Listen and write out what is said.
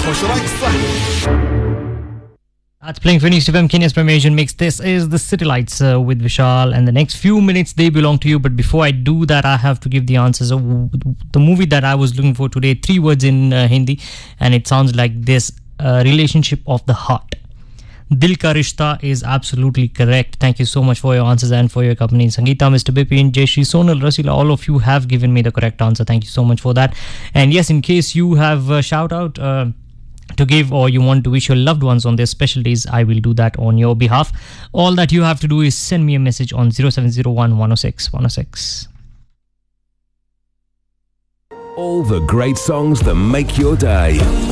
That's playing for East FM, Kenya's premier Asian mix. This is the City Lights with Vishal, and the next few minutes they belong to you. But before I do that, I have to give the answers of the movie that I was looking for today. 3 words in Hindi, and it sounds like this: relationship of the heart. Dil Ka Rishta is absolutely correct. Thank you so much for your answers and for your company. Sangeeta, Mr. Bipin, Jayshri, Sonal, Rasila, all of you have given me the correct answer. Thank you so much for that. And yes, in case you have a shout out to give, or you want to wish your loved ones on their special days, I will do that on your behalf. All that you have to do is send me a message on 0701 106 106. All the great songs that make your day.